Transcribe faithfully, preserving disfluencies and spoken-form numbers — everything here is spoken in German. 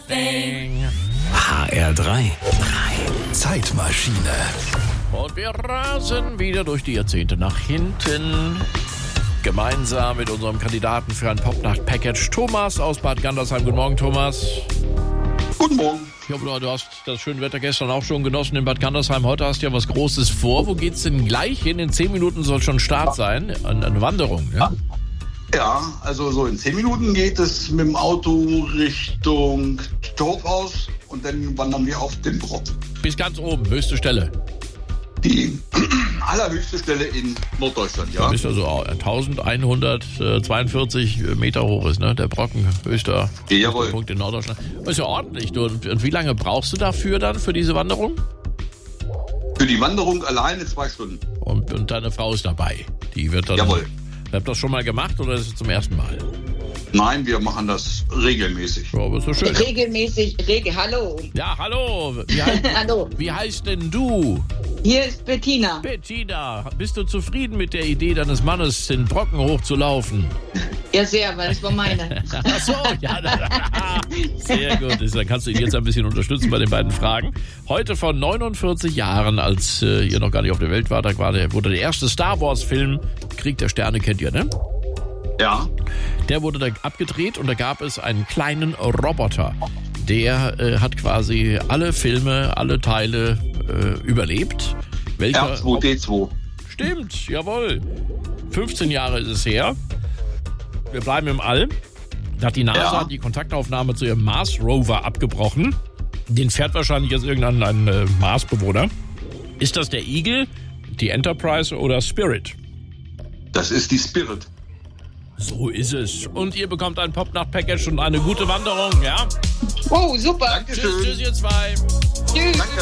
Thing. H R drei. drei. Zeitmaschine. Und wir rasen wieder durch die Jahrzehnte nach hinten. Gemeinsam mit unserem Kandidaten für ein Popnacht-Package, Thomas aus Bad Gandersheim. Guten Morgen, Thomas. Guten Morgen. Ich hoffe, du hast das schöne Wetter gestern auch schon genossen in Bad Gandersheim. Heute hast du ja was Großes vor. Wo geht's denn gleich hin? In zehn Minuten soll schon Start sein. Eine, eine Wanderung, ne? Ja, also so in zehn Minuten geht es mit dem Auto Richtung Torfhaus und dann wandern wir auf den Brocken. Bis ganz oben, höchste Stelle. Die allerhöchste Stelle in Norddeutschland, ja. Du bist also elfhundertzweiundvierzig Meter hoch ist, ne? Der Brocken, höchster Jawohl. Punkt in Norddeutschland. Das ist ja ordentlich. Du, und wie lange brauchst du dafür dann, für diese Wanderung? Für die Wanderung alleine zwei Stunden. Und, und deine Frau ist dabei. Die wird dann. Jawohl. Habt ihr das schon mal gemacht oder ist es zum ersten Mal? Nein, wir machen das regelmäßig. Ja, aber ist so schön. Regelmäßig, regel, hallo. Ja, hallo. Wie heißt, Hallo. wie heißt denn du? Hier ist Bettina. Bettina, bist du zufrieden mit der Idee deines Mannes, den Brocken hochzulaufen? Ja, sehr, weil das war meine. Ach so, ja. Sehr gut. Dann kannst du ihn jetzt ein bisschen unterstützen bei den beiden Fragen. Heute vor neunundvierzig Jahren, als äh, ihr noch gar nicht auf der Welt wart, da war der, wurde der erste Star Wars Film, Krieg der Sterne, kennt ihr, ne? Ja. Der wurde da abgedreht und da gab es einen kleinen Roboter. Der äh, hat quasi alle Filme, alle Teile äh, überlebt. Welcher? R zwei D zwei. Stimmt, jawohl. fünfzehn Jahre ist es her. Wir bleiben im All. Da hat die NASA Ja. die Kontaktaufnahme zu ihrem Mars-Rover abgebrochen. Den fährt wahrscheinlich jetzt irgendein ein, äh, Mars-Bewohner. Ist das der Eagle, die Enterprise oder Spirit? Das ist die Spirit. So ist es. Und ihr bekommt ein Popnacht-Package und eine gute Wanderung, ja? Oh, super. Dankeschön. Tschüss, tschüss, ihr zwei. Tschüss. Danke.